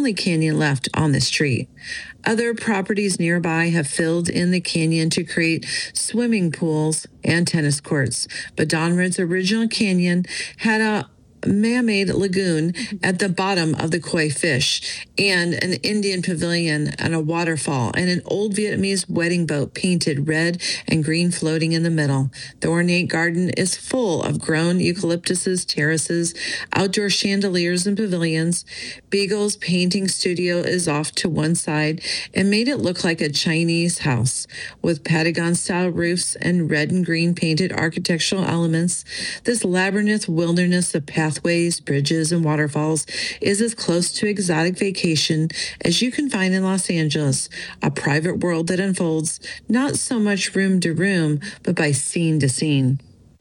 only canyon left on the street. Other properties nearby have filled in the canyon to create swimming pools and tennis courts, but Dohnrud's original canyon had a man-made lagoon at the bottom of the koi fish, and an Indian pavilion and a waterfall, and an old Vietnamese wedding boat painted red and green floating in the middle. The ornate garden is full of grown eucalyptuses, terraces, outdoor chandeliers and pavilions. Beagle's painting studio is off to one side and made it look like a Chinese house, with Patagon-style roofs and red and green painted architectural elements. This labyrinth wilderness of pathways, bridges, and waterfalls is as close to exotic vacation as you can find in Los Angeles, a private world that unfolds not so much room to room, but by scene to scene.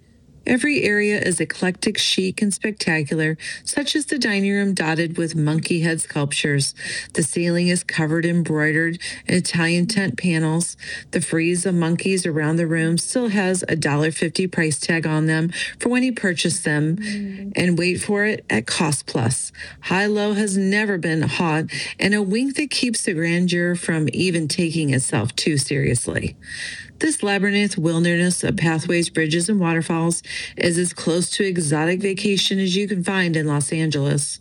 Every area is eclectic, chic, and spectacular, such as the dining room dotted with monkey head sculptures. The ceiling is covered in embroidered Italian tent panels. The frieze of monkeys around the room still has a $1.50 price tag on them for when you purchase them, and wait for it, at Cost Plus. High-low has never been hot, and a wink that keeps the grandeur from even taking itself too seriously. This labyrinth wilderness of pathways, bridges, and waterfalls is as close to exotic vacation as you can find in Los Angeles.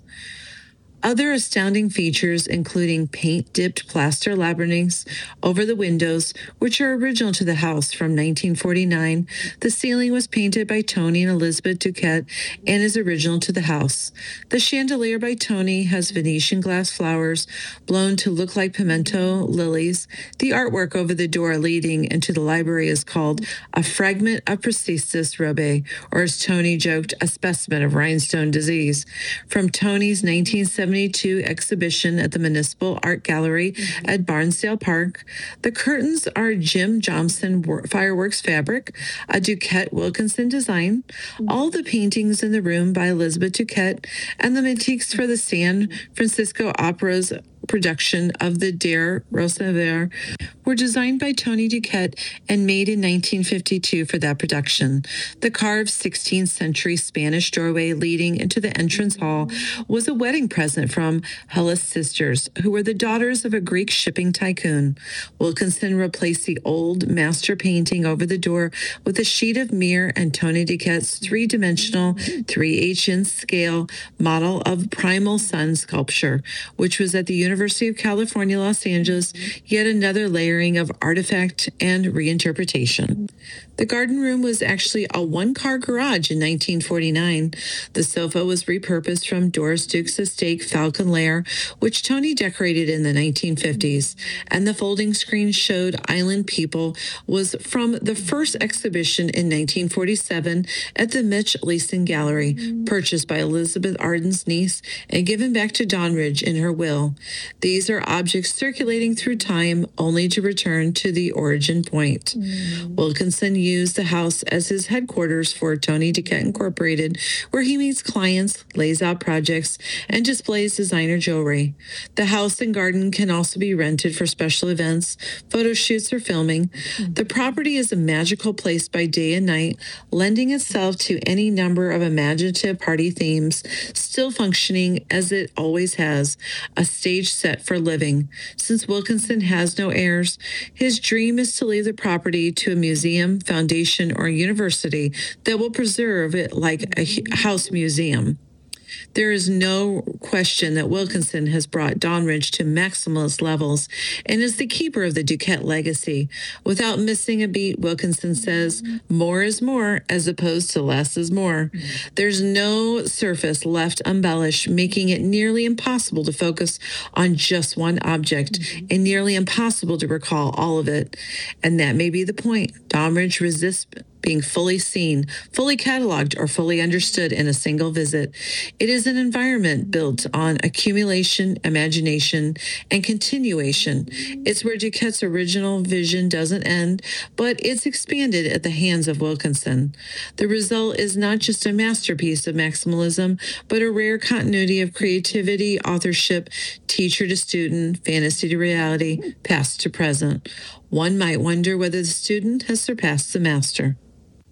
Other astounding features, including paint-dipped plaster labyrinths over the windows, which are original to the house from 1949. The ceiling was painted by Tony and Elizabeth Duquette and is original to the house. The chandelier by Tony has Venetian glass flowers blown to look like pimento lilies. The artwork over the door leading into the library is called a fragment of Processus Robae, or as Tony joked, a specimen of rhinestone disease. From Tony's 1972 exhibition at the Municipal Art Gallery at Barnsdale Park. The curtains are Jim Johnson fireworks fabric, a Duquette Wilkinson design. All the paintings in the room by Elizabeth Duquette, and the motifs for the San Francisco Opera's production of the Der Rosenwehr were designed by Tony Duquette and made in 1952 for that production. The carved 16th century Spanish doorway leading into the entrance hall was a wedding present from Hellas sisters, who were the daughters of a Greek shipping tycoon. Wilkinson replaced the old master painting over the door with a sheet of mirror and Tony Duquette's three-dimensional 3/8" scale model of Primal Sun sculpture, which was at the University of California, Los Angeles, yet another layering of artifact and reinterpretation. The garden room was actually a one-car garage in 1949. The sofa was repurposed from Doris Duke's estate Falcon Lair, which Tony decorated in the 1950s, and the folding screen showed Island People was from the first exhibition in 1947 at the Mitch Leeson Gallery, purchased by Elizabeth Arden's niece and given back to Dohnrud in her will. These are objects circulating through time only to return to the origin point. Wilkinson used the house as his headquarters for Tony Duquette Incorporated, where he meets clients, lays out projects, and displays designer jewelry. The house and garden can also be rented for special events, photo shoots, or filming. The property is a magical place by day and night, lending itself to any number of imaginative party themes, still functioning as it always has, a stage set for living. Since Wilkinson has no heirs, his dream is to leave the property to a museum, foundation, or university that will preserve it like a house museum. There is no question that Wilkinson has brought Dohnrud to maximalist levels and is the keeper of the Duquette legacy. Without missing a beat, Wilkinson says, more is more as opposed to less is more. There's no surface left embellished, making it nearly impossible to focus on just one object and nearly impossible to recall all of it. And that may be the point. Dohnrud resists being fully seen, fully cataloged, or fully understood in a single visit. It is an environment built on accumulation, imagination, and continuation. It's where Duquette's original vision doesn't end, but it's expanded at the hands of Wilkinson. The result is not just a masterpiece of maximalism, but a rare continuity of creativity, authorship, teacher to student, fantasy to reality, past to present. One might wonder whether the student has surpassed the master.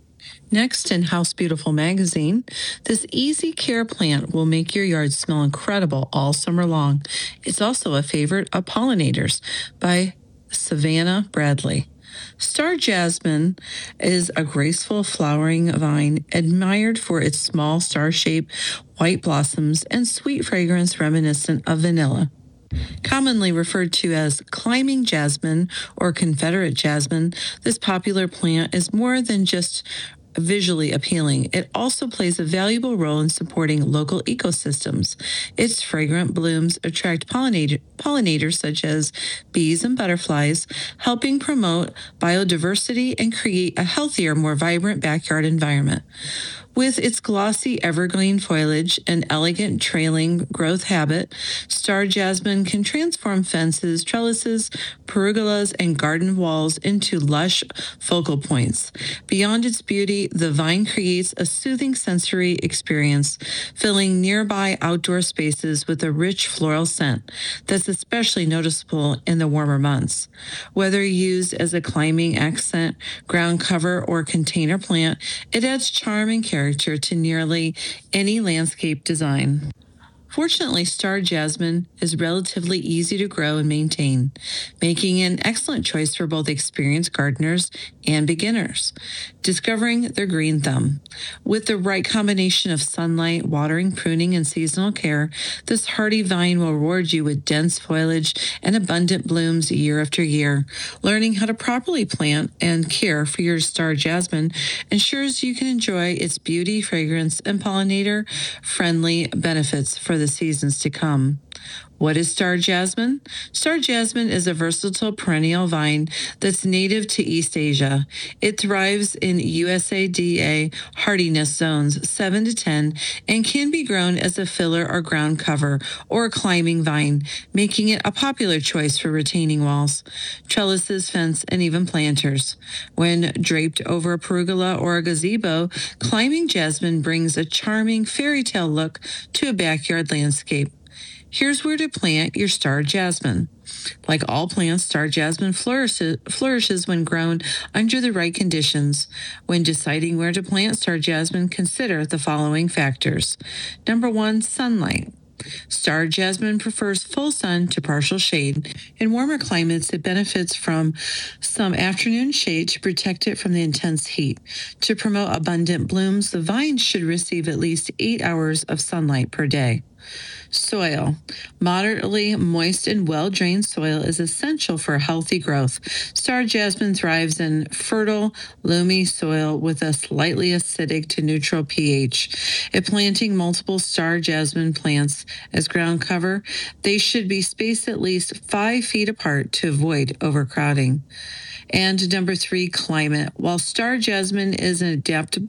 Next, in House Beautiful magazine, this easy care plant will make your yard smell incredible all summer long. It's also a favorite of pollinators by Savannah Bradley. Star jasmine is a graceful flowering vine admired for its small star-shaped white blossoms and sweet fragrance reminiscent of vanilla. Commonly referred to as climbing jasmine or Confederate jasmine, this popular plant is more than just visually appealing. It also plays a valuable role in supporting local ecosystems. Its fragrant blooms attract pollinators such as bees and butterflies, helping promote biodiversity and create a healthier, more vibrant backyard environment. With its glossy evergreen foliage and elegant trailing growth habit, star jasmine can transform fences, trellises, pergolas, and garden walls into lush focal points. Beyond its beauty, the vine creates a soothing sensory experience, filling nearby outdoor spaces with a rich floral scent that's especially noticeable in the warmer months. Whether used as a climbing accent, ground cover, or container plant, it adds charm and character to nearly any landscape design. Fortunately, star jasmine is relatively easy to grow and maintain, making it an excellent choice for both experienced gardeners and beginners. Discovering the green thumb. With the right combination of sunlight, watering, pruning, and seasonal care, this hardy vine will reward you with dense foliage and abundant blooms year after year. Learning how to properly plant and care for your star jasmine ensures you can enjoy its beauty, fragrance, and pollinator-friendly benefits for the seasons to come. What is star jasmine? Star jasmine is a versatile perennial vine that's native to East Asia. It thrives in USDA hardiness zones 7 to 10 and can be grown as a filler or ground cover or a climbing vine, making it a popular choice for retaining walls, trellises, fence, and even planters. When draped over a pergola or a gazebo, climbing jasmine brings a charming fairy tale look to a backyard landscape. Here's where to plant your star jasmine. Like all plants, star jasmine flourishes when grown under the right conditions. When deciding where to plant star jasmine, consider the following factors. Number 1, sunlight. Star jasmine prefers full sun to partial shade. In warmer climates, it benefits from some afternoon shade to protect it from the intense heat. To promote abundant blooms, the vine should receive at least 8 hours of sunlight per day. Soil. Moderately moist and well-drained soil is essential for healthy growth. Star jasmine thrives in fertile, loamy soil with a slightly acidic to neutral pH. If planting multiple star jasmine plants as ground cover, they should be spaced at least 5 feet apart to avoid overcrowding. And number 3, climate. While star jasmine is an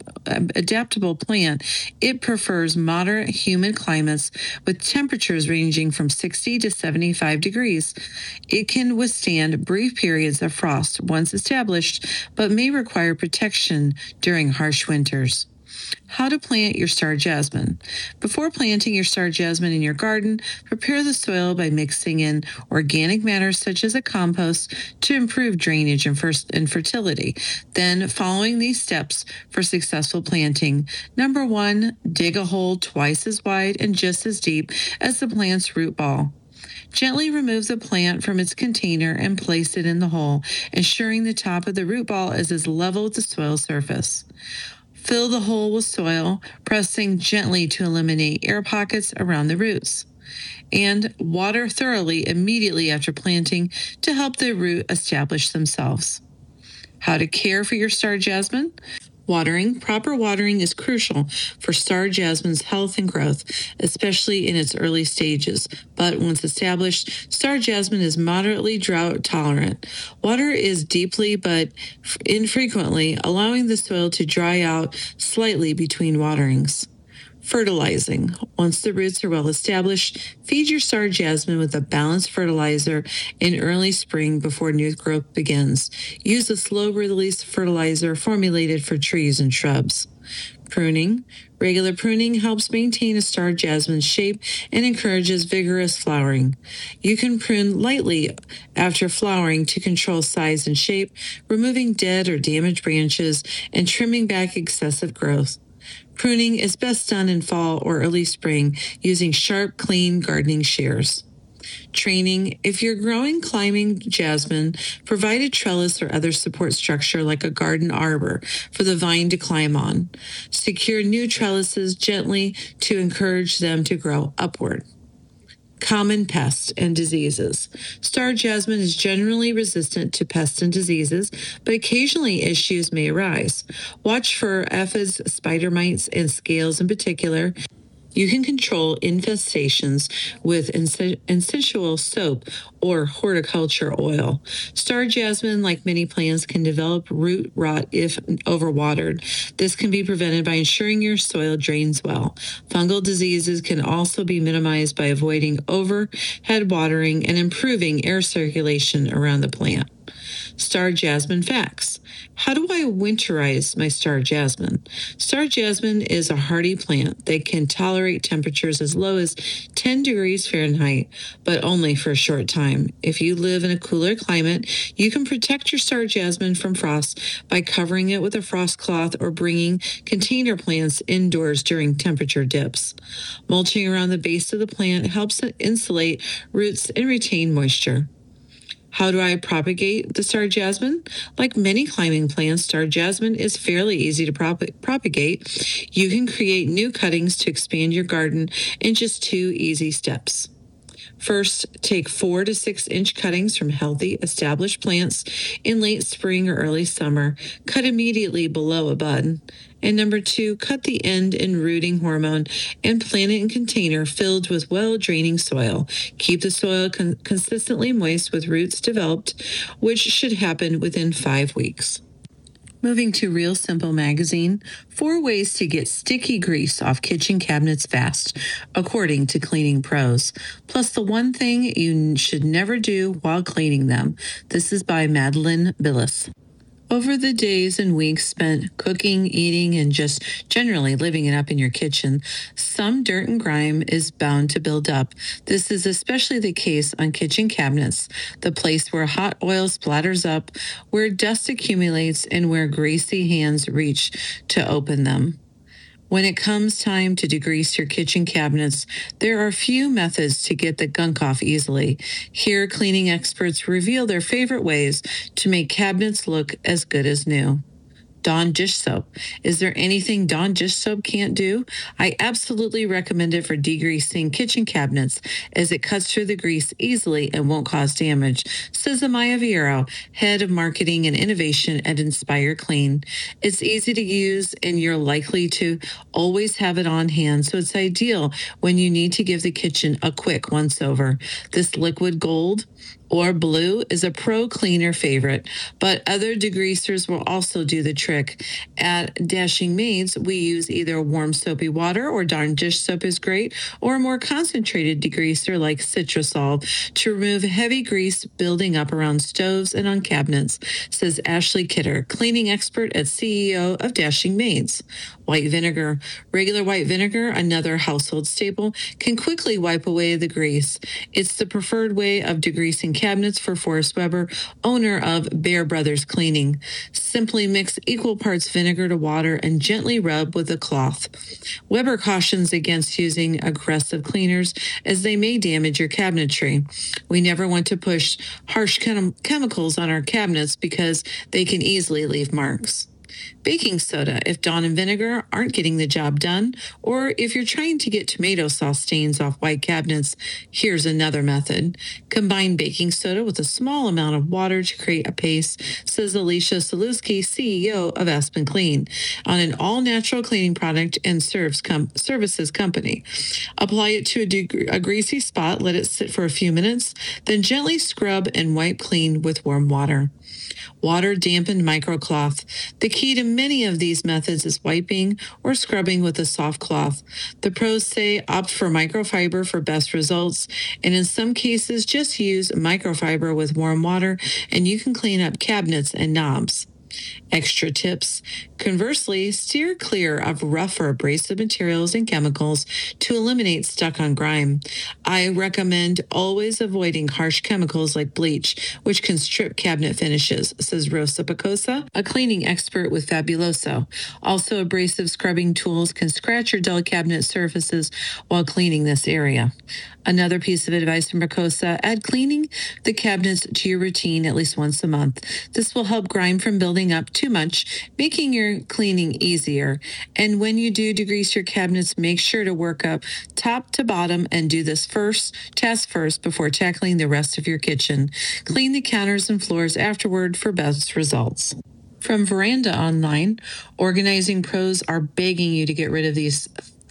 adaptable plant, it prefers moderate humid climates with temperatures ranging from 60 to 75 degrees. It can withstand brief periods of frost once established, but may require protection during harsh winters. How to plant your star jasmine. Before planting your star jasmine in your garden, prepare the soil by mixing in organic matter such as a compost to improve drainage and fertility. Then, following these steps for successful planting. Number 1, dig a hole twice as wide and just as deep as the plant's root ball. Gently remove the plant from its container and place it in the hole, ensuring the top of the root ball is as level with the soil surface. Fill the hole with soil, pressing gently to eliminate air pockets around the roots. And water thoroughly immediately after planting to help the root establish themselves. How to care for your star jasmine? Watering. Proper watering is crucial for star jasmine's health and growth, especially in its early stages. But once established, star jasmine is moderately drought tolerant. Water is deeply but infrequently, allowing the soil to dry out slightly between waterings. Fertilizing. Once the roots are well established, feed your star jasmine with a balanced fertilizer in early spring before new growth begins. Use a slow-release fertilizer formulated for trees and shrubs. Pruning. Regular pruning helps maintain a star jasmine's shape and encourages vigorous flowering. You can prune lightly after flowering to control size and shape, removing dead or damaged branches and trimming back excessive growth. Pruning is best done in fall or early spring using sharp, clean gardening shears. Training. If you're growing climbing jasmine, provide a trellis or other support structure like a garden arbor for the vine to climb on. Secure new trellises gently to encourage them to grow upward. Common pests and diseases. Star jasmine is generally resistant to pests and diseases, but occasionally issues may arise. Watch for aphids, spider mites, and scales in particular. You can control infestations with essential soap or horticulture oil. Star jasmine, like many plants, can develop root rot if overwatered. This can be prevented by ensuring your soil drains well. Fungal diseases can also be minimized by avoiding overhead watering and improving air circulation around the plant. Star jasmine facts. How do I winterize my star jasmine? Star jasmine is a hardy plant that can tolerate temperatures as low as 10 degrees Fahrenheit, but only for a short time. If you live in a cooler climate, you can protect your star jasmine from frost by covering it with a frost cloth or bringing container plants indoors during temperature dips. Mulching around the base of the plant helps insulate roots and retain moisture. How do I propagate the star jasmine? Like many climbing plants, star jasmine is fairly easy to propagate. You can create new cuttings to expand your garden in just 2 easy steps. First, take 4 to 6 inch cuttings from healthy, established plants in late spring or early summer. Cut immediately below a bud. And number 2, cut the end in rooting hormone and plant it in a container filled with well-draining soil. Keep the soil consistently moist with roots developed, which should happen within 5 weeks. Moving to Real Simple Magazine, 4 ways to get sticky grease off kitchen cabinets fast, according to cleaning pros. Plus the one thing you should never do while cleaning them. This is by Madeline Billis. Over the days and weeks spent cooking, eating, and just generally living it up in your kitchen, some dirt and grime is bound to build up. This is especially the case on kitchen cabinets, the place where hot oil splatters up, where dust accumulates, and where greasy hands reach to open them. When it comes time to degrease your kitchen cabinets, there are a few methods to get the gunk off easily. Here, cleaning experts reveal their favorite ways to make cabinets look as good as new. Dawn dish soap. Is there anything Dawn dish soap can't do? I absolutely recommend it for degreasing kitchen cabinets as it cuts through the grease easily and won't cause damage, says Amaya Vieiro, head of marketing and innovation at Inspire Clean. It's easy to use and you're likely to always have it on hand, so it's ideal when you need to give the kitchen a quick once-over. This liquid gold or blue is a pro cleaner favorite, but other degreasers will also do the trick. At Dashing Maids, we use either warm soapy water, or Dawn dish soap is great, or a more concentrated degreaser like Citrosolv to remove heavy grease building up around stoves and on cabinets, says Ashley Kidder, cleaning expert at CEO of Dashing Maids. White vinegar. Regular white vinegar, another household staple, can quickly wipe away the grease. It's the preferred way of degreasing cabinets for Forrest Weber, owner of Bear Brothers Cleaning. Simply mix equal parts vinegar to water and gently rub with a cloth. Weber cautions against using aggressive cleaners as they may damage your cabinetry. We never want to push harsh chemicals on our cabinets because they can easily leave marks. Baking soda if Dawn and vinegar aren't getting the job done, or if you're trying to get tomato sauce stains off white cabinets, here's another method. Combine baking soda with a small amount of water to create a paste, says Alicia Saluski, CEO of Aspen Clean, on an all-natural cleaning product and services company. Apply it to a greasy spot, let it sit for a few minutes, then gently scrub and wipe clean with warm water. Water-dampened microcloth. The key to many of these methods is wiping or scrubbing with a soft cloth. The pros say opt for microfiber for best results, and in some cases just use microfiber with warm water and you can clean up cabinets and knobs. Extra tips. Conversely, steer clear of rough or abrasive materials and chemicals to eliminate stuck-on grime. I recommend always avoiding harsh chemicals like bleach, which can strip cabinet finishes, says Rosa Picosa, a cleaning expert with Fabuloso. Also, abrasive scrubbing tools can scratch or dull cabinet surfaces while cleaning this area. Another piece of advice from Picosa, add cleaning the cabinets to your routine at least once a month. This will help grime from building up too much, making your cleaning easier. And when you do degrease your cabinets, make sure to work up top to bottom and do this task first before tackling the rest of your kitchen. Clean the counters and floors afterward for best results. From Veranda Online, organizing pros are begging you to get rid of these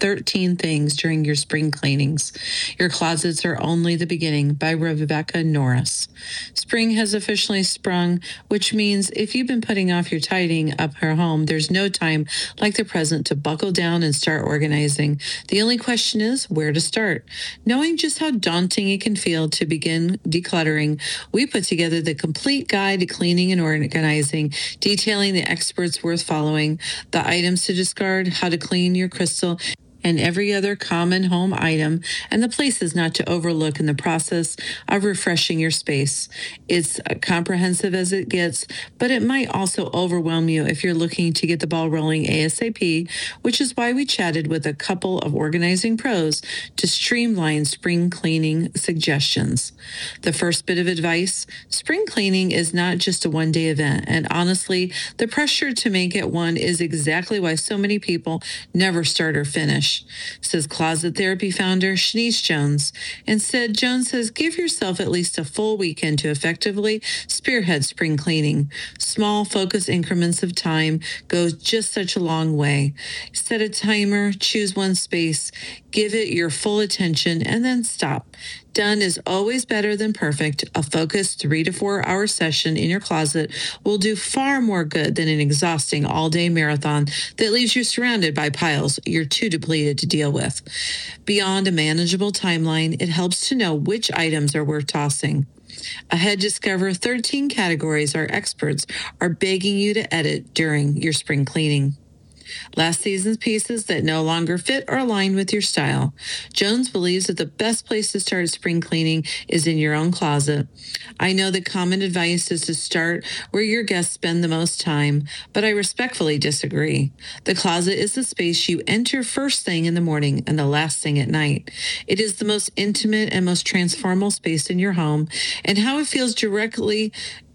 13 things during your spring cleanings. Your closets are only the beginning, by Rebecca Norris. Spring has officially sprung, which means if you've been putting off your tidying up your home, there's no time like the present to buckle down and start organizing. The only question is where to start. Knowing just how daunting it can feel to begin decluttering, we put together the complete guide to cleaning and organizing, detailing the experts worth following, the items to discard, how to clean your crystal, and every other common home item, and the places not to overlook in the process of refreshing your space. It's comprehensive as it gets, but it might also overwhelm you if you're looking to get the ball rolling ASAP, which is why we chatted with a couple of organizing pros to streamline spring cleaning suggestions. The first bit of advice, spring cleaning is not just a one-day event, and honestly, the pressure to make it one is exactly why so many people never start or finish, says closet therapy founder Shanice Jones. Instead, Jones says give yourself at least a full weekend to effectively spearhead spring cleaning. Small, focused increments of time go just such a long way. Set a timer, choose one space, give it your full attention, and then stop. Done is always better than perfect. A focused 3 to 4 hour session in your closet will do far more good than an exhausting all-day marathon that leaves you surrounded by piles you're too depleted to deal with. Beyond a manageable timeline, it helps to know which items are worth tossing. Ahead, discover 13 categories our experts are begging you to edit during your spring cleaning. Last season's pieces that no longer fit or align with your style. Jones believes that the best place to start spring cleaning is in your own closet. I know that common advice is to start where your guests spend the most time, but I respectfully disagree. The closet is the space you enter first thing in the morning and the last thing at night. It is the most intimate and most transformational space in your home, and how it feels directly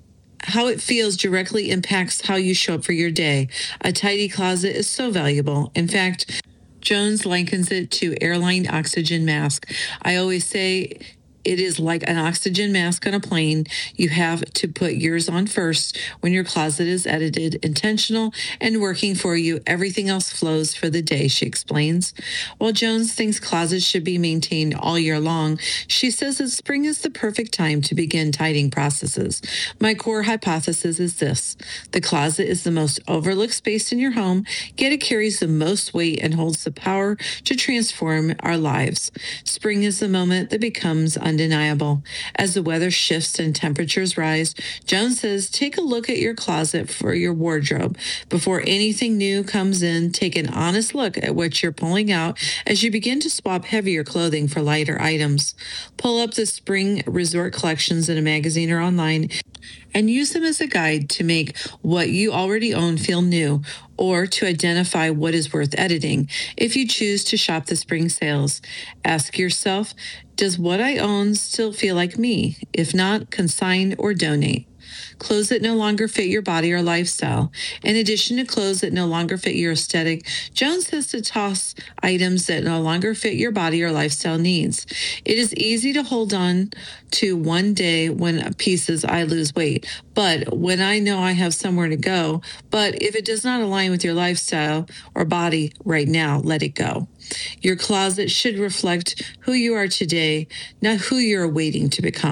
impacts how you show up for your day. A tidy closet is so valuable. In fact, Jones likens it to airline oxygen mask. I always say it is like an oxygen mask on a plane. You have to put yours on first. When your closet is edited, intentional, and working for you, everything else flows for the day, she explains. While Jones thinks closets should be maintained all year long, she says that spring is the perfect time to begin tidying processes. My core hypothesis is this: the closet is the most overlooked space in your home, yet it carries the most weight and holds the power to transform our lives. Spring is the moment that becomes undeniable. As the weather shifts and temperatures rise, Jones says take a look at your closet for your wardrobe. Before anything new comes in, take an honest look at what you're pulling out as you begin to swap heavier clothing for lighter items. Pull up the spring resort collections in a magazine or online and use them as a guide to make what you already own feel new, or to identify what is worth editing if you choose to shop the spring sales. Ask yourself, does what I own still feel like me? If not, consign or donate. Clothes that no longer fit your body or lifestyle. In addition to clothes that no longer fit your aesthetic, Jones says to toss items that no longer fit your body or lifestyle needs. It is easy to hold on to one day when pieces I lose weight, but when I know I have somewhere to go, but if it does not align with your lifestyle or body right now, let it go. Your closet should reflect who you are today, not who you're waiting to become.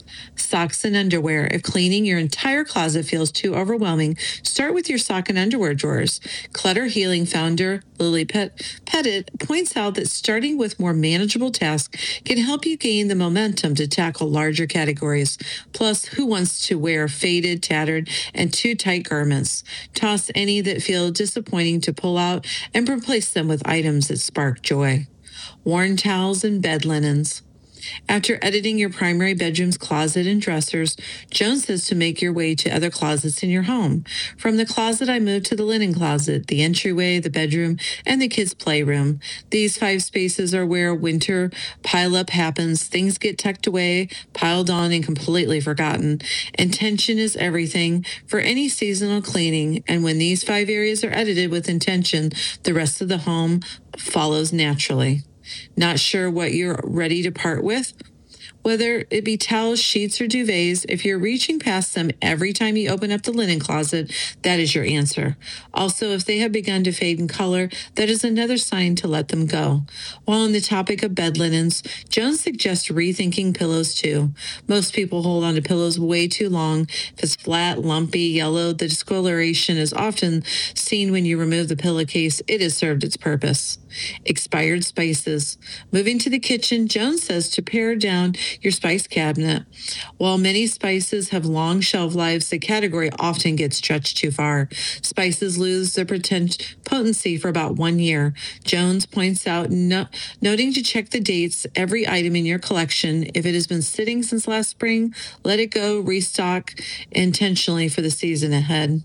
Socks and underwear. If cleaning your entire closet feels too overwhelming, start with your sock and underwear drawers. Clutter Healing founder Lily Pettit points out that starting with more manageable tasks can help you gain the momentum to tackle larger categories. Plus, who wants to wear faded, tattered, and too tight garments? Toss any that feel disappointing to pull out and replace them with items that spark joy. Worn towels and bed linens. After editing your primary bedroom's closet and dressers, Joan says to make your way to other closets in your home. From the closet, I moved to the linen closet, the entryway, the bedroom, and the kids' playroom. These 5 spaces are where winter pileup happens. Things get tucked away, piled on, and completely forgotten. Intention is everything for any seasonal cleaning, and when these 5 areas are edited with intention, the rest of the home follows naturally. Not sure what you're ready to part with? Whether it be towels, sheets, or duvets, if you're reaching past them every time you open up the linen closet, that is your answer. Also, if they have begun to fade in color, that is another sign to let them go. While on the topic of bed linens, Joan suggests rethinking pillows too. Most people hold on to pillows way too long. If it's flat, lumpy, yellow, the discoloration is often seen when you remove the pillowcase. It has served its purpose. Expired spices. Moving to the kitchen, Joan says to pare down your spice cabinet. While many spices have long shelf lives, the category often gets stretched too far. Spices lose their potency for about 1 year. Jones points out, noting to check the dates every item in your collection. If it has been sitting since last spring, let it go, restock intentionally for the season ahead.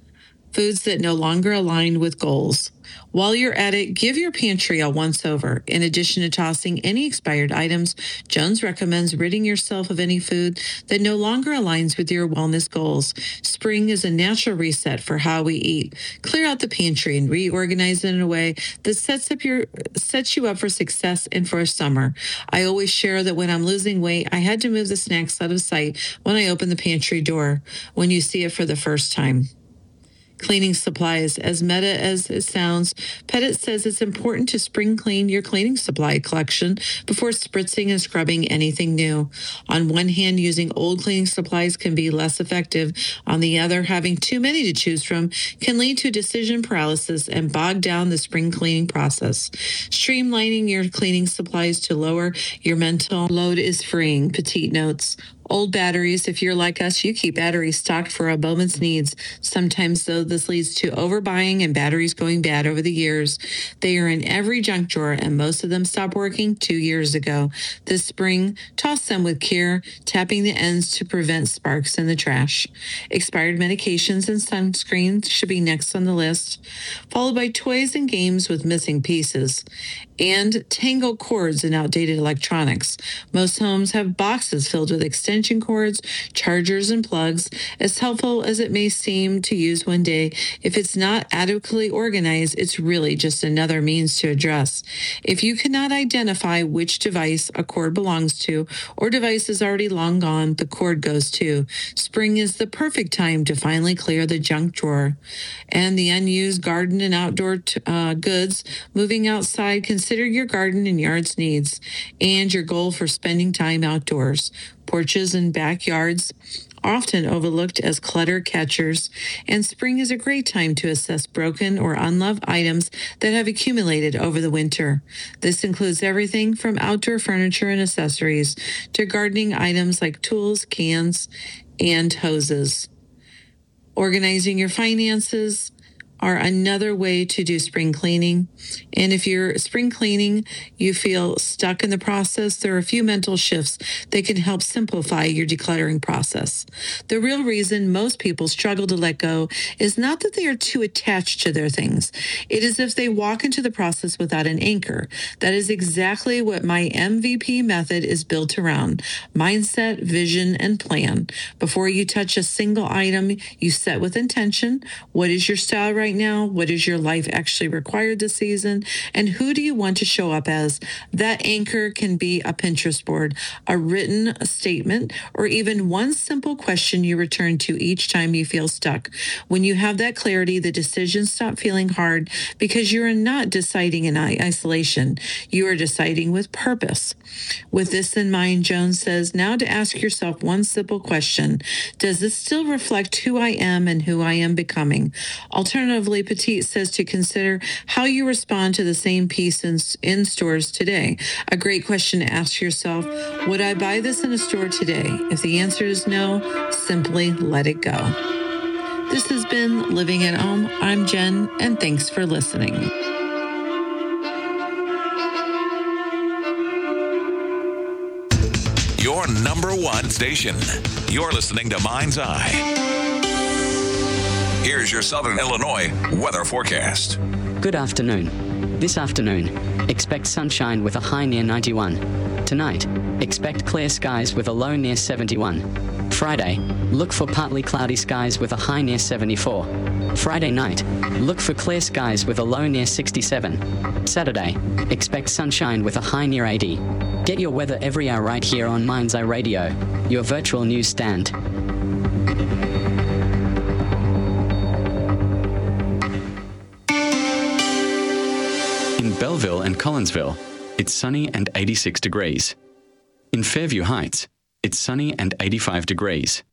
Foods that no longer align with goals. While you're at it, give your pantry a once-over. In addition to tossing any expired items, Jones recommends ridding yourself of any food that no longer aligns with your wellness goals. Spring is a natural reset for how we eat. Clear out the pantry and reorganize it in a way that sets you up for success and for summer. I always share that when I'm losing weight, I had to move the snacks out of sight when I open the pantry door, when you see it for the first time. Cleaning supplies. As meta as it sounds, Pettit says it's important to spring clean your cleaning supply collection before spritzing and scrubbing anything new. On one hand, using old cleaning supplies can be less effective. On the other, having too many to choose from can lead to decision paralysis and bog down the spring cleaning process. Streamlining your cleaning supplies to lower your mental load is freeing. Pettit notes. Old batteries. If you're like us, you keep batteries stocked for a moment's needs. Sometimes, though, this leads to overbuying and batteries going bad over the years. They are in every junk drawer, and most of them stopped working 2 years ago. This spring, toss them with care, tapping the ends to prevent sparks in the trash. Expired medications and sunscreen should be next on the list, followed by toys and games with missing pieces, and tangled cords and outdated electronics. Most homes have boxes filled with extension cords, chargers, and plugs. As helpful as it may seem to use one day, if it's not adequately organized, it's really just another means to address. If you cannot identify which device a cord belongs to, or device is already long gone, the cord goes too. Spring is the perfect time to finally clear the junk drawer. And the unused garden and outdoor goods. Moving outside, consider your garden and yard's needs and your goal for spending time outdoors. Porches and backyards are often overlooked as clutter catchers, and spring is a great time to assess broken or unloved items that have accumulated over the winter. This includes everything from outdoor furniture and accessories to gardening items like tools, cans, and hoses. Organizing your finances are another way to do spring cleaning. And if you're spring cleaning, you feel stuck in the process, there are a few mental shifts that can help simplify your decluttering process. The real reason most people struggle to let go is not that they are too attached to their things. It is if they walk into the process without an anchor. That is exactly what my MVP method is built around: mindset, vision, and plan. Before you touch a single item, you set with intention. What is your style right right now? What does your life actually require this season? And who do you want to show up as? That anchor can be a Pinterest board, a written statement, or even one simple question you return to each time you feel stuck. When you have that clarity, the decisions stop feeling hard because you are not deciding in isolation. You are deciding with purpose. With this in mind, Jones says, now to ask yourself one simple question. Does this still reflect who I am and who I am becoming? Alternatively, Petit says to consider how you respond to the same piece in stores today. A great question to ask yourself, would I buy this in a store today? If the answer is no, simply let it go. This has been Living at Home. I'm Jen, and thanks for listening. Your number one station. You're listening to Mind's Eye. Here's your Southern Illinois weather forecast. Good afternoon. This afternoon, expect sunshine with a high near 91. Tonight, expect clear skies with a low near 71. Friday, look for partly cloudy skies with a high near 74. Friday night, look for clear skies with a low near 67. Saturday, expect sunshine with a high near 80. Get your weather every hour right here on Mind's Eye Radio, your virtual news stand. In Belleville and Collinsville, it's sunny and 86 degrees. In Fairview Heights, it's sunny and 85 degrees.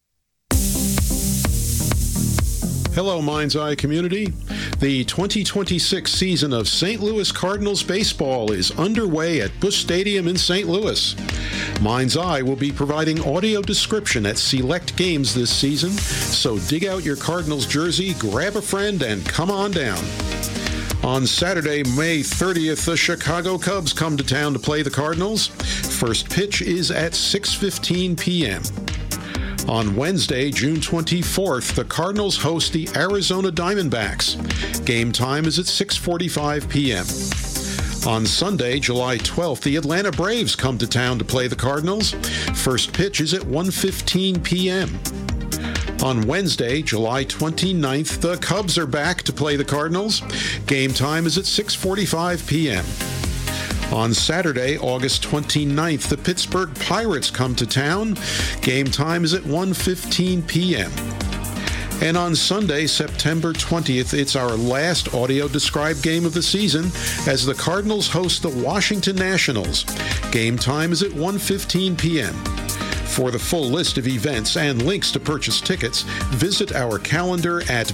Hello, Mind's Eye community. The 2026 season of St. Louis Cardinals baseball is underway at Busch Stadium in St. Louis. Mind's Eye will be providing audio description at select games this season, so dig out your Cardinals jersey, grab a friend, and come on down. On Saturday, May 30th, the Chicago Cubs come to town to play the Cardinals. First pitch is at 6:15 p.m. On Wednesday, June 24th, the Cardinals host the Arizona Diamondbacks. Game time is at 6:45 p.m. On Sunday, July 12th, the Atlanta Braves come to town to play the Cardinals. First pitch is at 1:15 p.m. On Wednesday, July 29th, the Cubs are back to play the Cardinals. Game time is at 6:45 p.m. On Saturday, August 29th, the Pittsburgh Pirates come to town. Game time is at 1:15 p.m. And on Sunday, September 20th, it's our last audio-described game of the season as the Cardinals host the Washington Nationals. Game time is at 1:15 p.m. For the full list of events and links to purchase tickets, visit our calendar at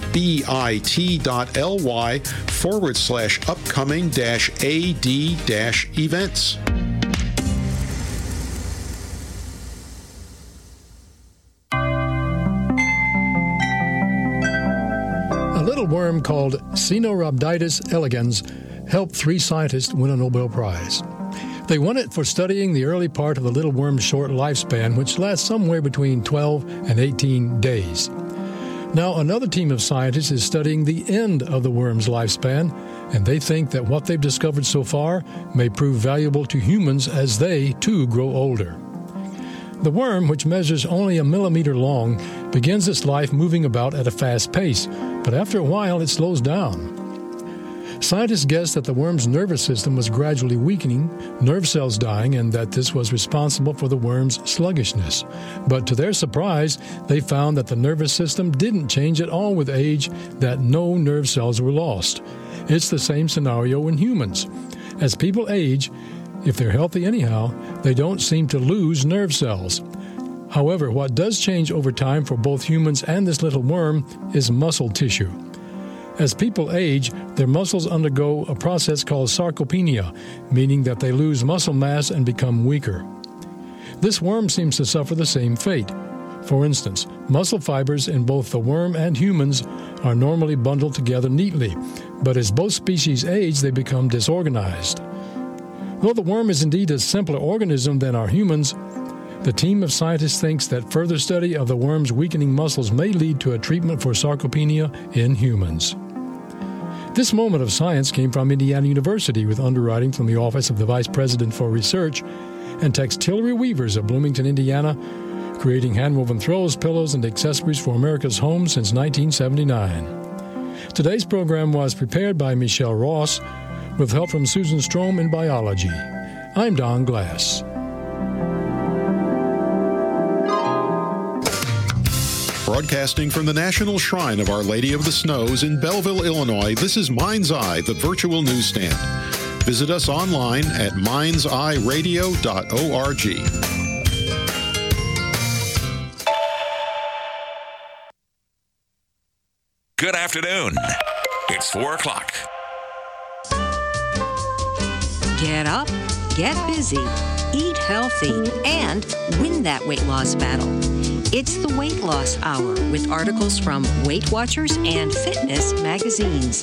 bit.ly/upcoming-ad-events. A little worm called Caenorhabditis elegans helped 3 scientists win a Nobel Prize. They won it for studying the early part of the little worm's short lifespan, which lasts somewhere between 12 and 18 days. Now, another team of scientists is studying the end of the worm's lifespan, and they think that what they've discovered so far may prove valuable to humans as they, too, grow older. The worm, which measures only a millimeter long, begins its life moving about at a fast pace, but after a while it slows down. Scientists guessed that the worm's nervous system was gradually weakening, nerve cells dying, and that this was responsible for the worm's sluggishness. But to their surprise, they found that the nervous system didn't change at all with age, that no nerve cells were lost. It's the same scenario in humans. As people age, if they're healthy anyhow, they don't seem to lose nerve cells. However, what does change over time for both humans and this little worm is muscle tissue. As people age, their muscles undergo a process called sarcopenia, meaning that they lose muscle mass and become weaker. This worm seems to suffer the same fate. For instance, muscle fibers in both the worm and humans are normally bundled together neatly, but as both species age, they become disorganized. Though the worm is indeed a simpler organism than our humans, the team of scientists thinks that further study of the worm's weakening muscles may lead to a treatment for sarcopenia in humans. This moment of science came from Indiana University with underwriting from the Office of the Vice President for Research and textile weavers of Bloomington, Indiana, creating hand-woven throws, pillows, and accessories for America's homes since 1979. Today's program was prepared by Michelle Ross with help from Susan Strom in biology. I'm Don Glass. Broadcasting from the National Shrine of Our Lady of the Snows in Belleville, Illinois, this is Mind's Eye, the virtual newsstand. Visit us online at mindseyeradio.org. Good afternoon. It's 4 o'clock. Get up, get busy, eat healthy, and win that weight loss battle. It's the Weight Loss Hour with articles from Weight Watchers and fitness magazines.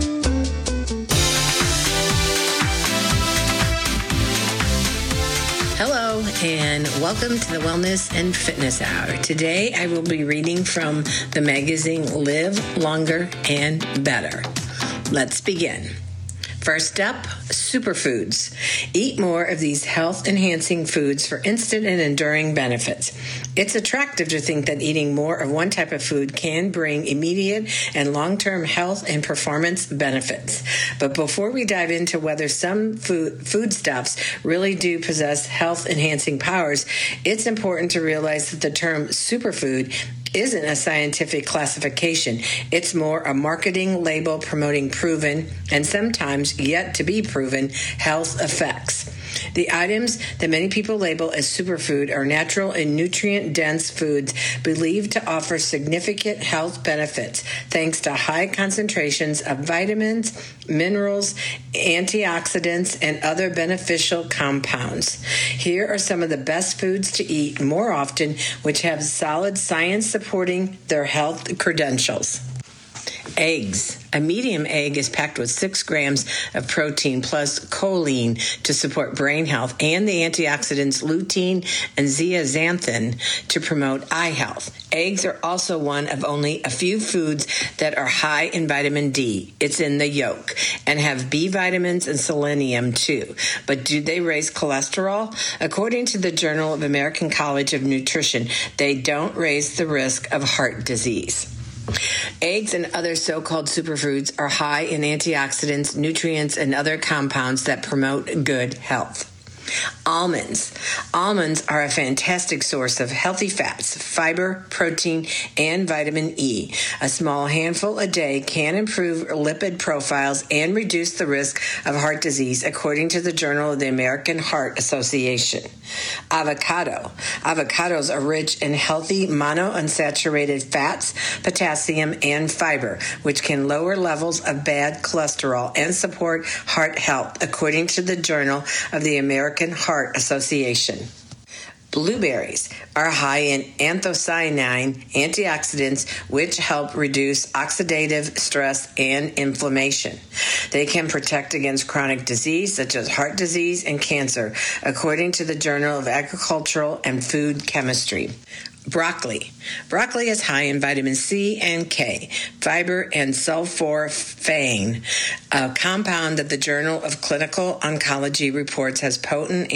Hello, and welcome to the Wellness and Fitness Hour. Today, I will be reading from the magazine Live Longer and Better. Let's begin. First up, superfoods. Eat more of these health-enhancing foods for instant and enduring benefits. It's attractive to think that eating more of one type of food can bring immediate and long-term health and performance benefits. But before we dive into whether some foodstuffs really do possess health-enhancing powers, it's important to realize that the term superfood isn't a scientific classification. It's more a marketing label promoting proven and sometimes yet to be proven health effects. The items that many people label as superfood are natural and nutrient-dense foods believed to offer significant health benefits thanks to high concentrations of vitamins, minerals, antioxidants, and other beneficial compounds. Here are some of the best foods to eat more often, which have solid science supporting their health credentials. Eggs. A medium egg is packed with 6 grams of protein plus choline to support brain health and the antioxidants lutein and zeaxanthin to promote eye health. Eggs are also one of only a few foods that are high in vitamin D. It's in the yolk, and have B vitamins and selenium too. But do they raise cholesterol? According to the Journal of American College of Nutrition, they don't raise the risk of heart disease. Eggs and other so-called superfoods are high in antioxidants, nutrients, and other compounds that promote good health. Almonds. Almonds are a fantastic source of healthy fats, fiber, protein, and vitamin E. A small handful a day can improve lipid profiles and reduce the risk of heart disease, according to the Journal of the American Heart Association. Avocado. Avocados are rich in healthy monounsaturated fats, potassium, and fiber, which can lower levels of bad cholesterol and support heart health, according to the Journal of the American Heart Association. Blueberries are high in anthocyanin antioxidants, which help reduce oxidative stress and inflammation. They can protect against chronic disease such as heart disease and cancer, according to the Journal of Agricultural and Food Chemistry. Broccoli. Broccoli is high in vitamin C and K, fiber, and sulforaphane, a compound that the Journal of Clinical Oncology reports has potent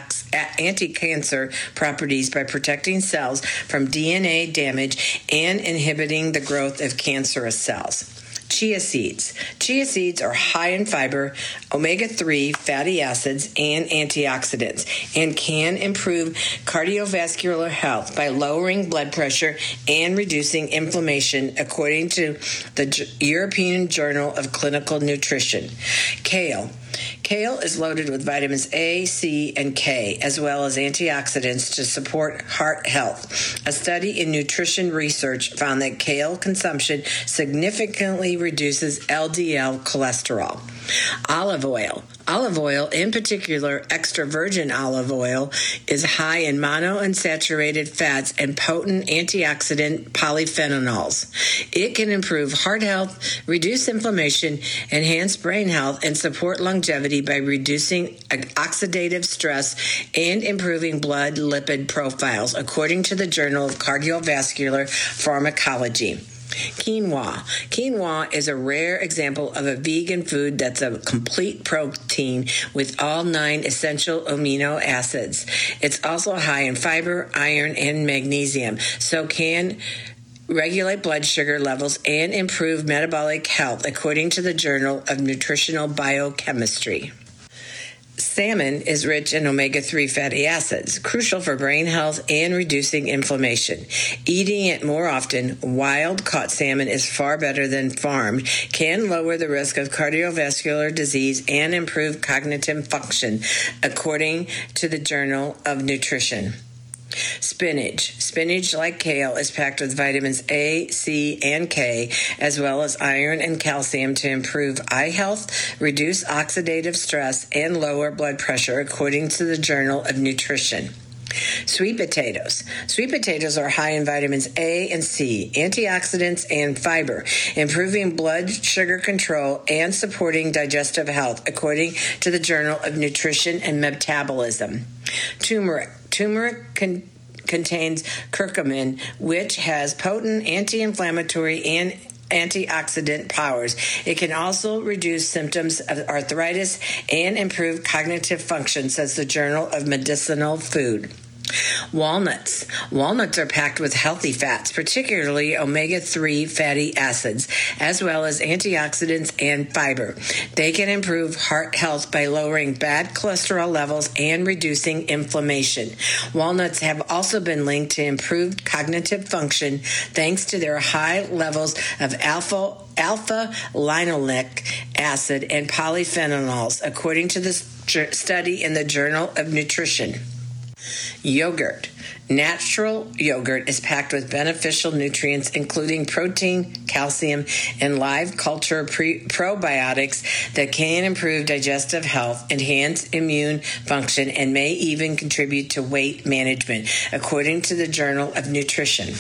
anti-cancer properties by protecting cells from DNA damage and inhibiting the growth of cancerous cells. Chia seeds. Chia seeds are high in fiber, omega-3 fatty acids, and antioxidants, and can improve cardiovascular health by lowering blood pressure and reducing inflammation, according to the European Journal of Clinical Nutrition. Kale. Kale is loaded with vitamins A, C, and K, as well as antioxidants to support heart health. A study in nutrition research found that kale consumption significantly reduces LDL cholesterol. Olive oil. Olive oil, in particular extra virgin olive oil, is high in monounsaturated fats and potent antioxidant polyphenols. It can improve heart health, reduce inflammation, enhance brain health, and support longevity by reducing oxidative stress and improving blood lipid profiles, according to the Journal of Cardiovascular Pharmacology. Quinoa. Quinoa is a rare example of a vegan food that's a complete protein with all 9 essential amino acids. It's also high in fiber, iron, and magnesium, so can regulate blood sugar levels, and improve metabolic health, according to the Journal of Nutritional Biochemistry. Salmon is rich in omega-3 fatty acids, crucial for brain health and reducing inflammation. Eating it more often, wild-caught salmon is far better than farmed, can lower the risk of cardiovascular disease and improve cognitive function, according to the Journal of Nutrition. Spinach, like kale, is packed with vitamins A, C, and K, as well as iron and calcium to improve eye health, reduce oxidative stress, and lower blood pressure, according to the Journal of Nutrition. Sweet potatoes. Sweet potatoes are high in vitamins A and C, antioxidants, and fiber, improving blood sugar control and supporting digestive health, according to the Journal of Nutrition and Metabolism. Turmeric contains curcumin, which has potent anti-inflammatory and antioxidant powers. It can also reduce symptoms of arthritis and improve cognitive function, says the Journal of Medicinal Food. Walnuts. Walnuts are packed with healthy fats, particularly omega-3 fatty acids, as well as antioxidants and fiber. They can improve heart health by lowering bad cholesterol levels and reducing inflammation. Walnuts have also been linked to improved cognitive function thanks to their high levels of alpha-linolenic acid and polyphenols, according to the study in the Journal of Nutrition. Yogurt. Natural yogurt is packed with beneficial nutrients, including protein, calcium, and live culture probiotics that can improve digestive health, enhance immune function, and may even contribute to weight management, according to the Journal of Nutrition.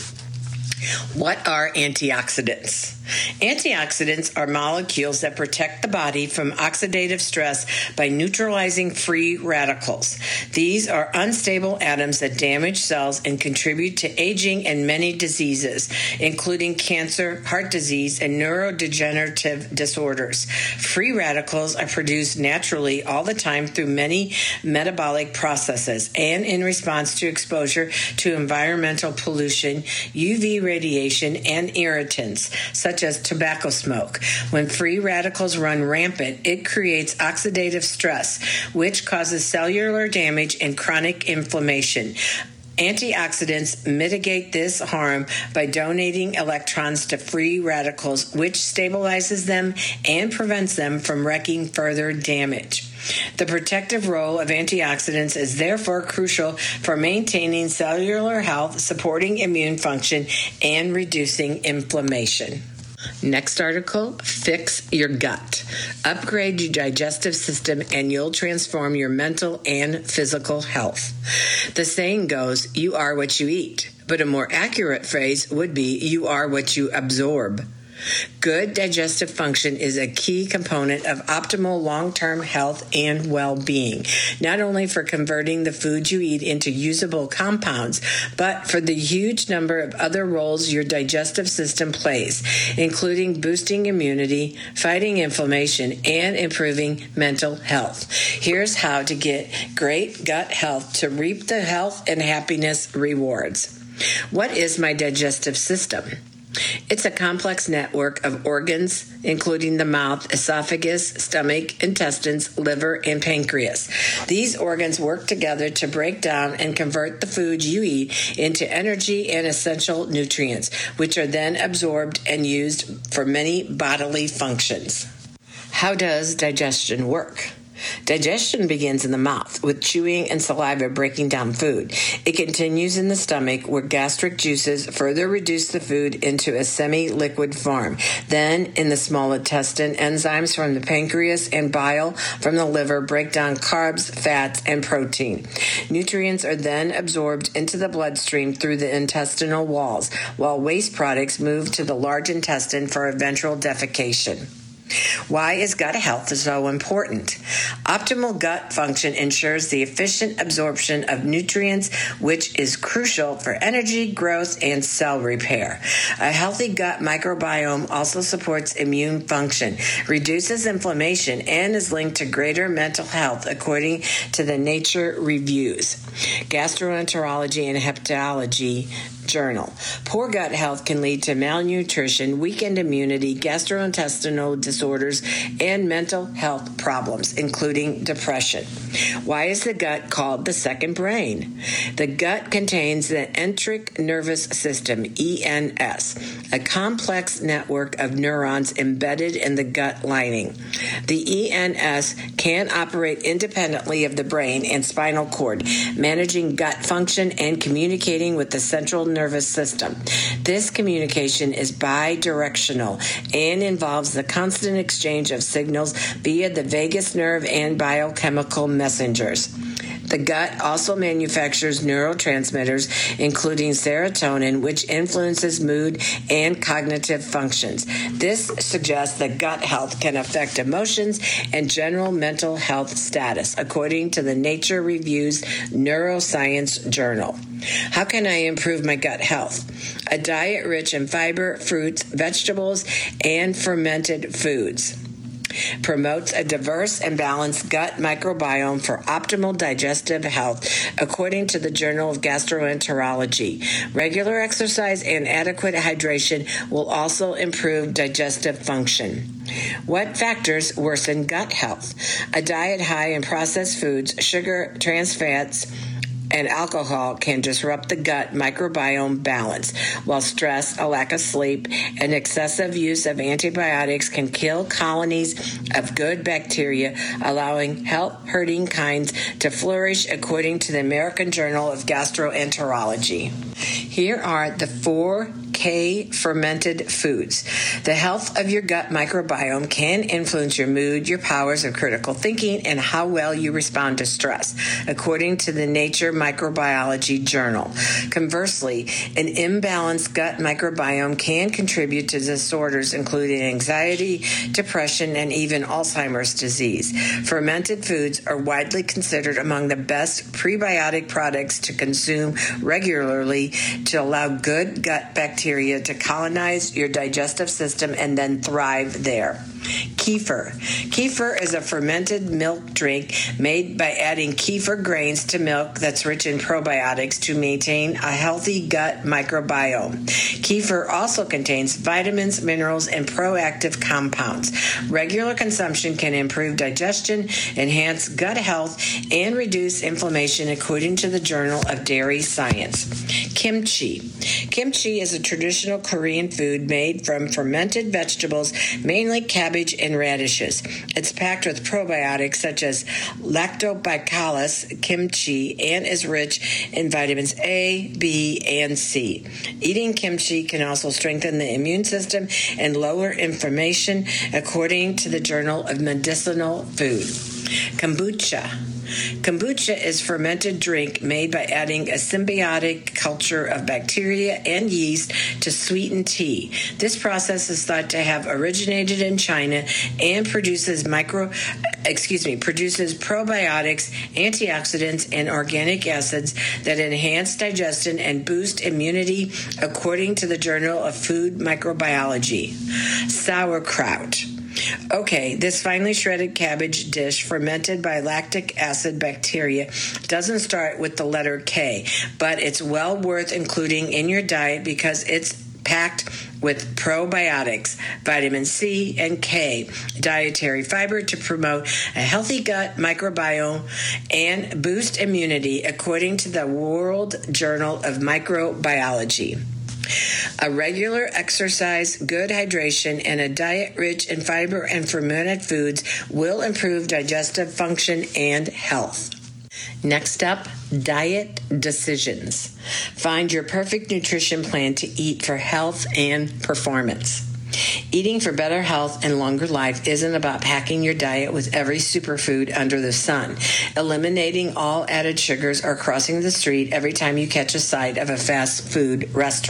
What are antioxidants? Antioxidants are molecules that protect the body from oxidative stress by neutralizing free radicals. These are unstable atoms that damage cells and contribute to aging and many diseases, including cancer, heart disease, and neurodegenerative disorders. Free radicals are produced naturally all the time through many metabolic processes and in response to exposure to environmental pollution, UV radiation, and irritants, such as tobacco smoke. When free radicals run rampant, it creates oxidative stress, which causes cellular damage and chronic inflammation. Antioxidants mitigate this harm by donating electrons to free radicals, which stabilizes them and prevents them from wreaking further damage. The protective role of antioxidants is therefore crucial for maintaining cellular health, supporting immune function, and reducing inflammation. Next article, fix your gut. Upgrade your digestive system and you'll transform your mental and physical health. The saying goes, you are what you eat, but a more accurate phrase would be, you are what you absorb. Good digestive function is a key component of optimal long-term health and well-being, not only for converting the food you eat into usable compounds, but for the huge number of other roles your digestive system plays, including boosting immunity, fighting inflammation, and improving mental health. Here's how to get great gut health to reap the health and happiness rewards. What is my digestive system? It's a complex network of organs, including the mouth, esophagus, stomach, intestines, liver, and pancreas. These organs work together to break down and convert the food you eat into energy and essential nutrients, which are then absorbed and used for many bodily functions. How does digestion work? Digestion begins in the mouth, with chewing and saliva breaking down food. It continues in the stomach, where gastric juices further reduce the food into a semi-liquid form. Then, in the small intestine, enzymes from the pancreas and bile from the liver break down carbs, fats, and protein. Nutrients are then absorbed into the bloodstream through the intestinal walls, while waste products move to the large intestine for eventual defecation. Why is gut health so important? Optimal gut function ensures the efficient absorption of nutrients, which is crucial for energy, growth, and cell repair. A healthy gut microbiome also supports immune function, reduces inflammation, and is linked to greater mental health, according to the Nature Reviews. Gastroenterology and Hepatology Journal. Poor gut health can lead to malnutrition, weakened immunity, gastrointestinal disorders, and mental health problems, including depression. Why is the gut called the second brain? The gut contains the enteric nervous system, ENS, a complex network of neurons embedded in the gut lining. The ENS can operate independently of the brain and spinal cord, managing gut function and communicating with the central nervous system. This communication is bidirectional and involves the constant exchange of signals via the vagus nerve and biochemical messengers. The gut also manufactures neurotransmitters, including serotonin, which influences mood and cognitive functions. This suggests that gut health can affect emotions and general mental health status, according to the Nature Reviews Neuroscience Journal. How can I improve my gut health? A diet rich in fiber, fruits, vegetables, and fermented foods promotes a diverse and balanced gut microbiome for optimal digestive health, according to the Journal of Gastroenterology. Regular exercise and adequate hydration will also improve digestive function. What factors worsen gut health? A diet high in processed foods, sugar, trans fats, and alcohol can disrupt the gut microbiome balance, while stress, a lack of sleep, and excessive use of antibiotics can kill colonies of good bacteria, allowing health-hurting kinds to flourish, according to the American Journal of Gastroenterology. Here are the 4 K fermented foods. The health of your gut microbiome can influence your mood, your powers of critical thinking, and how well you respond to stress, according to the Nature Microbiology Journal. Conversely, an imbalanced gut microbiome can contribute to disorders including anxiety, depression, and even Alzheimer's disease. Fermented foods are widely considered among the best prebiotic products to consume regularly to allow good gut bacteria to colonize your digestive system and then thrive there. Kefir. Kefir is a fermented milk drink made by adding kefir grains to milk that's rich in probiotics to maintain a healthy gut microbiome. Kefir also contains vitamins, minerals, and proactive compounds. Regular consumption can improve digestion, enhance gut health, and reduce inflammation, according to the Journal of Dairy Science. Kimchi. Kimchi is a traditional Korean food made from fermented vegetables, mainly cabbage and radishes. It's packed with probiotics such as Lactobacillus kimchi and is rich in vitamins A, B, and C. Eating kimchi can also strengthen the immune system and lower inflammation, according to the Journal of Medicinal Food. Kombucha. Kombucha is a fermented drink made by adding a symbiotic culture of bacteria and yeast to sweeten tea. This process is thought to have originated in China and produces probiotics, antioxidants, and organic acids that enhance digestion and boost immunity, according to the Journal of Food Microbiology. Sauerkraut. Okay, this finely shredded cabbage dish fermented by lactic acid bacteria doesn't start with the letter K, but it's well worth including in your diet because it's packed with probiotics, vitamin C and K, dietary fiber to promote a healthy gut microbiome and boost immunity, according to the World Journal of Microbiology. A regular exercise, good hydration, and a diet rich in fiber and fermented foods will improve digestive function and health. Next up, diet decisions. Find your perfect nutrition plan to eat for health and performance. Eating for better health and longer life isn't about packing your diet with every superfood under the sun, eliminating all added sugars, or crossing the street every time you catch a sight of a fast food restaurant.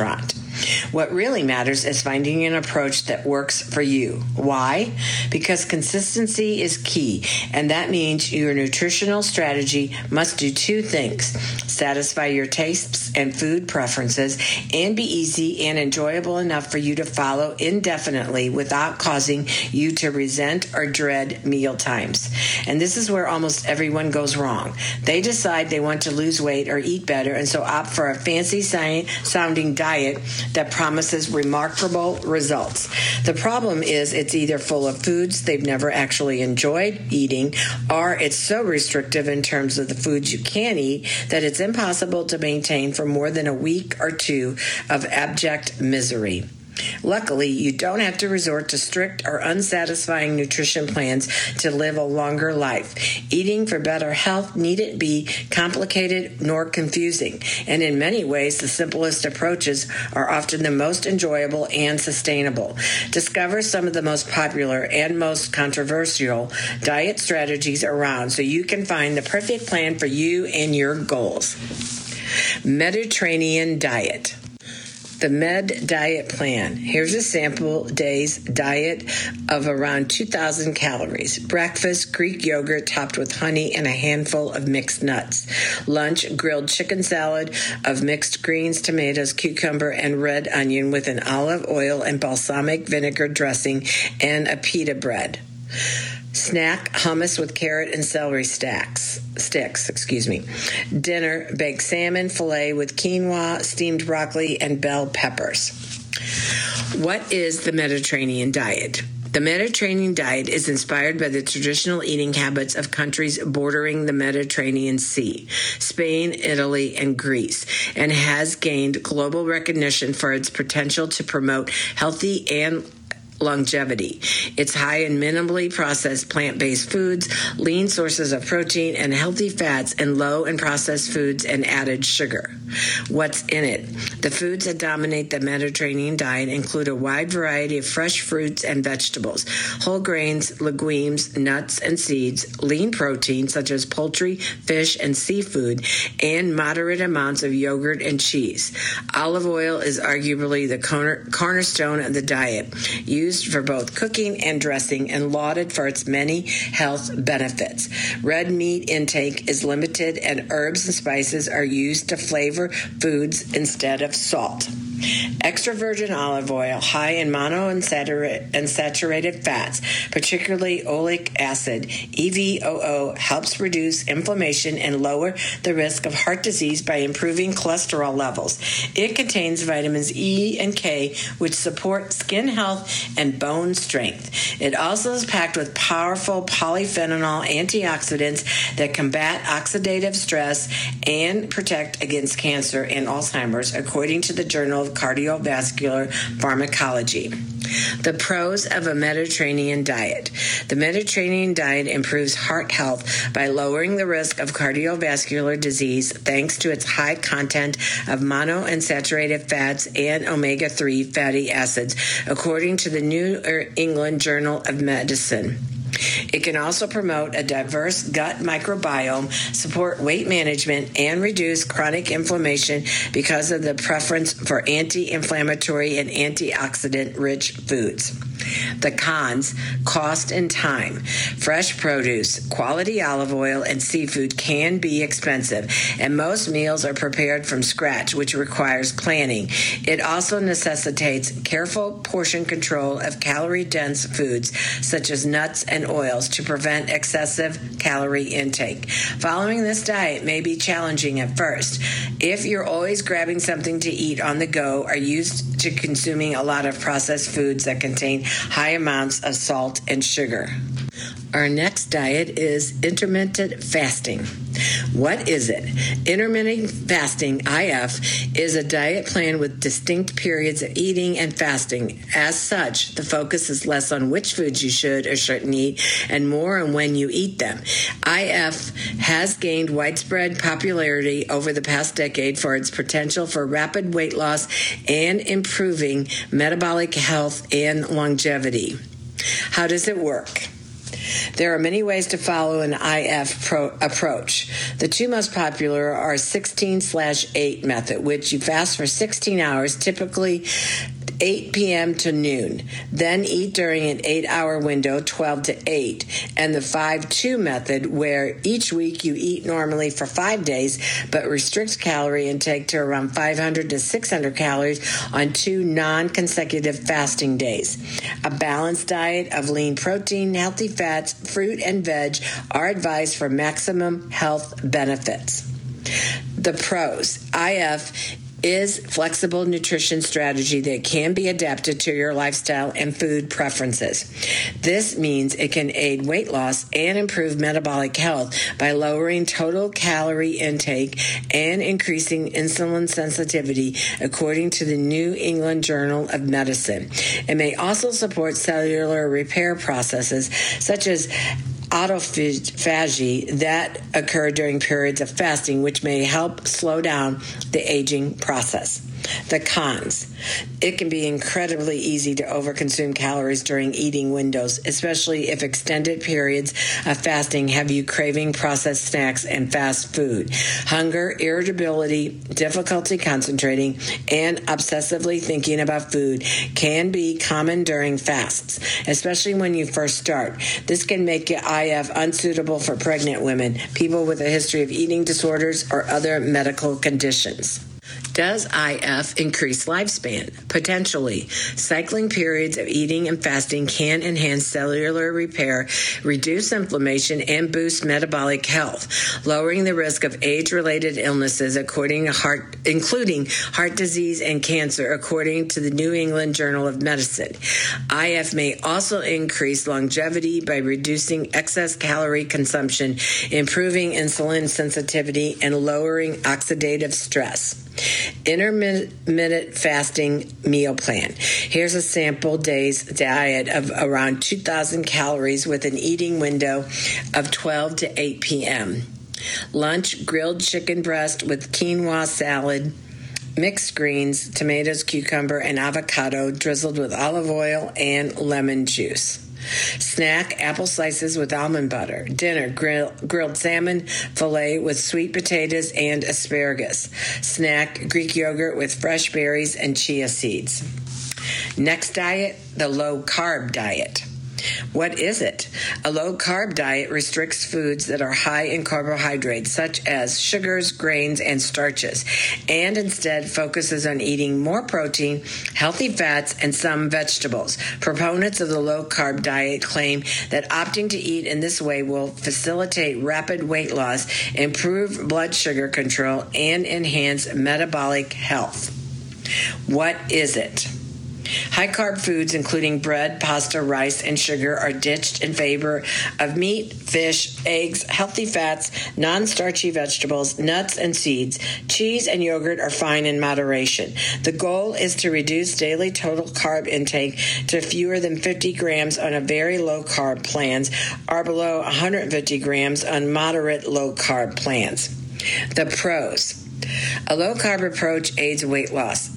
What really matters is finding an approach that works for you. Why? Because consistency is key, and that means your nutritional strategy must do two things: satisfy your tastes and food preferences, and be easy and enjoyable enough for you to follow indefinitely without causing you to resent or dread meal times. And this is where almost everyone goes wrong. They decide they want to lose weight or eat better, and so opt for a fancy sounding diet that promises remarkable results. The problem is it's either full of foods they've never actually enjoyed eating, or it's so restrictive in terms of the foods you can eat that it's impossible to maintain for more than a week or two of abject misery. Luckily, you don't have to resort to strict or unsatisfying nutrition plans to live a longer life. Eating for better health needn't be complicated nor confusing, and in many ways, the simplest approaches are often the most enjoyable and sustainable. Discover some of the most popular and most controversial diet strategies around so you can find the perfect plan for you and your goals. Mediterranean diet. The Med Diet Plan. Here's a sample day's diet of around 2,000 calories. Breakfast, Greek yogurt topped with honey and a handful of mixed nuts. Lunch, grilled chicken salad of mixed greens, tomatoes, cucumber, and red onion with an olive oil and balsamic vinegar dressing and a pita bread. Snack, hummus with carrot and celery sticks. Dinner, baked salmon fillet with quinoa, steamed broccoli, and bell peppers. What is the Mediterranean diet? The Mediterranean diet is inspired by the traditional eating habits of countries bordering the Mediterranean Sea, Spain, Italy, and Greece, and has gained global recognition for its potential to promote healthy and longevity. It's high in minimally processed plant-based foods, lean sources of protein, and healthy fats, and low in processed foods and added sugar. What's in it? The foods that dominate the Mediterranean diet include a wide variety of fresh fruits and vegetables, whole grains, legumes, nuts, and seeds, lean protein such as poultry, fish, and seafood, and moderate amounts of yogurt and cheese. Olive oil is arguably the cornerstone of the diet, used for both cooking and dressing, and lauded for its many health benefits. Red meat intake is limited, and herbs and spices are used to flavor foods instead of salt. Extra virgin olive oil, high in monounsaturated fats, particularly oleic acid, EVOO, helps reduce inflammation and lower the risk of heart disease by improving cholesterol levels. It contains vitamins E and K, which support skin health and bone strength. It also is packed with powerful polyphenol antioxidants that combat oxidative stress and protect against cancer and Alzheimer's, according to the Journal of Cardiovascular Pharmacology. The pros of a Mediterranean diet. The Mediterranean diet improves heart health by lowering the risk of cardiovascular disease thanks to its high content of monounsaturated fats and omega-3 fatty acids, according to the New England Journal of Medicine. It can also promote a diverse gut microbiome, support weight management, and reduce chronic inflammation because of the preference for anti-inflammatory and antioxidant-rich foods. The cons: cost and time. Fresh produce, quality olive oil, and seafood can be expensive, and most meals are prepared from scratch, which requires planning. It also necessitates careful portion control of calorie-dense foods, such as nuts and oils, to prevent excessive calorie intake. Following this diet may be challenging at first. If you're always grabbing something to eat on the go, or used to consuming a lot of processed foods that contain high amounts of salt and sugar. Our next diet is intermittent fasting. What is it? Intermittent fasting, IF, is a diet plan with distinct periods of eating and fasting. As such, the focus is less on which foods you should or shouldn't eat and more on when you eat them. IF has gained widespread popularity over the past decade for its potential for rapid weight loss and improving metabolic health and longevity. How does it work? There are many ways to follow an IF approach. The two most popular are 16/8 method, which you fast for 16 hours, typically 8 p.m. to noon. Then eat during an 8-hour window, 12 to 8. And the 5-2 method, where each week you eat normally for 5 days, but restrict calorie intake to around 500 to 600 calories on 2 non-consecutive fasting days. A balanced diet of lean protein, healthy fats, fruit, and veg are advised for maximum health benefits. The pros. IF is flexible nutrition strategy that can be adapted to your lifestyle and food preferences. This means it can aid weight loss and improve metabolic health by lowering total calorie intake and increasing insulin sensitivity, according to the New England Journal of Medicine. It may also support cellular repair processes such as autophagy that occur during periods of fasting, which may help slow down the aging process. The cons. It can be incredibly easy to overconsume calories during eating windows, especially if extended periods of fasting have you craving processed snacks and fast food. Hunger, irritability, difficulty concentrating, and obsessively thinking about food can be common during fasts, especially when you first start. This can make IF unsuitable for pregnant women, people with a history of eating disorders, or other medical conditions. Does IF increase lifespan? Potentially. Cycling periods of eating and fasting can enhance cellular repair, reduce inflammation, and boost metabolic health, lowering the risk of age-related illnesses, including heart disease and cancer, according to the New England Journal of Medicine. IF may also increase longevity by reducing excess calorie consumption, improving insulin sensitivity, and lowering oxidative stress. Intermittent fasting meal plan. Here's a sample day's diet of around 2,000 calories with an eating window of 12 to 8 p.m. Lunch, grilled chicken breast with quinoa salad, mixed greens, tomatoes, cucumber, and avocado drizzled with olive oil and lemon juice. Snack, apple slices with almond butter. Dinner, grilled salmon fillet with sweet potatoes and asparagus. Snack, Greek yogurt with fresh berries and chia seeds. Next diet, the low-carb diet. What is it? A low-carb diet restricts foods that are high in carbohydrates, such as sugars, grains, and starches, and instead focuses on eating more protein, healthy fats, and some vegetables. Proponents of the low-carb diet claim that opting to eat in this way will facilitate rapid weight loss, improve blood sugar control, and enhance metabolic health. What is it? High-carb foods, including bread, pasta, rice, and sugar, are ditched in favor of meat, fish, eggs, healthy fats, non-starchy vegetables, nuts, and seeds. Cheese and yogurt are fine in moderation. The goal is to reduce daily total carb intake to fewer than 50 grams on a very low-carb plans, or below 150 grams on moderate low-carb plans. The pros. A low-carb approach aids weight loss,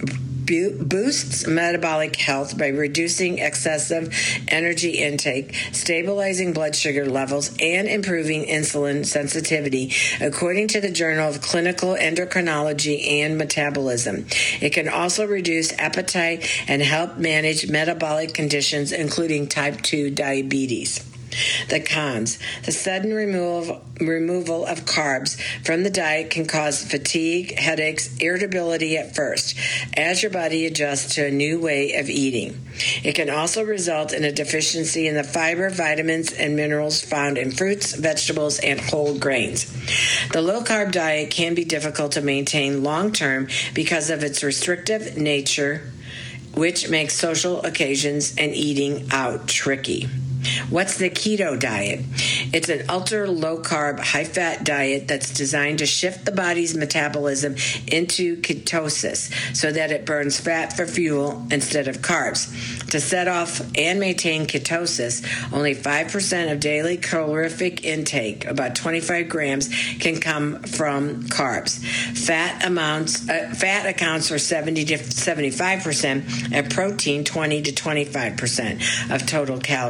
boosts metabolic health by reducing excessive energy intake, stabilizing blood sugar levels, and improving insulin sensitivity, according to the Journal of Clinical Endocrinology and Metabolism. It can also reduce appetite and help manage metabolic conditions, including type 2 diabetes. The cons. The sudden removal of carbs from the diet can cause fatigue, headaches, irritability at first, as your body adjusts to a new way of eating. It can also result in a deficiency in the fiber, vitamins, and minerals found in fruits, vegetables, and whole grains. The low-carb diet can be difficult to maintain long-term because of its restrictive nature, which makes social occasions and eating out tricky. What's the keto diet? It's an ultra-low-carb, high-fat diet that's designed to shift the body's metabolism into ketosis so that it burns fat for fuel instead of carbs. To set off and maintain ketosis, only 5% of daily calorific intake, about 25 grams, can come from carbs. Fat accounts for 70 to 75%, and protein 20 to 25% of total calories, with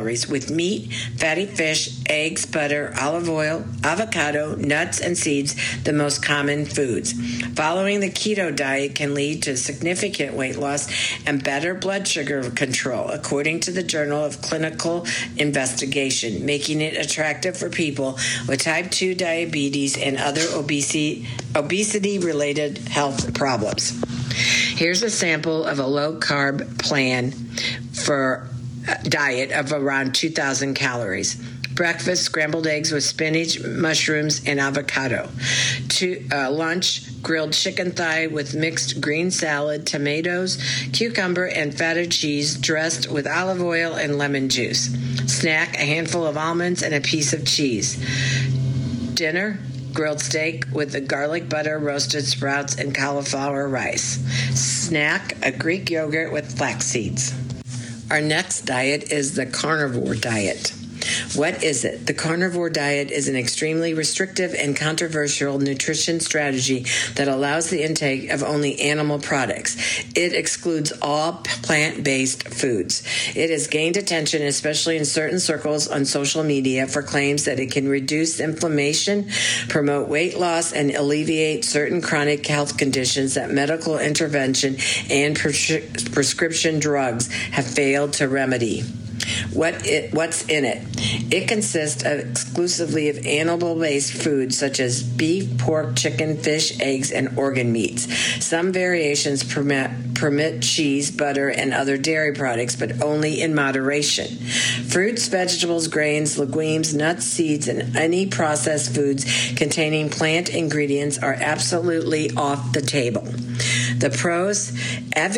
with meat, fatty fish, eggs, butter, olive oil, avocado, nuts, and seeds, the most common foods. Following the keto diet can lead to significant weight loss and better blood sugar control, according to the Journal of Clinical Investigation, making it attractive for people with type 2 diabetes and other obesity-related health problems. Here's a sample of a low-carb plan for a diet of around 2,000 calories. Breakfast, scrambled eggs with spinach, mushrooms, and avocado. Lunch, grilled chicken thigh with mixed green salad, tomatoes, cucumber, and feta cheese dressed with olive oil and lemon juice. Snack, a handful of almonds and a piece of cheese. Dinner, grilled steak with the garlic butter, roasted sprouts, and cauliflower rice. Snack, a Greek yogurt with flax seeds. Our next diet is the carnivore diet. What is it? The carnivore diet is an extremely restrictive and controversial nutrition strategy that allows the intake of only animal products. It excludes all plant-based foods. It has gained attention, especially in certain circles on social media, for claims that it can reduce inflammation, promote weight loss, and alleviate certain chronic health conditions that medical intervention and prescription drugs have failed to remedy. What's in it? It consists exclusively of animal-based foods such as beef, pork, chicken, fish, eggs, and organ meats. Some variations permit cheese, butter, and other dairy products, but only in moderation. Fruits, vegetables, grains, legumes, nuts, seeds, and any processed foods containing plant ingredients are absolutely off the table. The pros: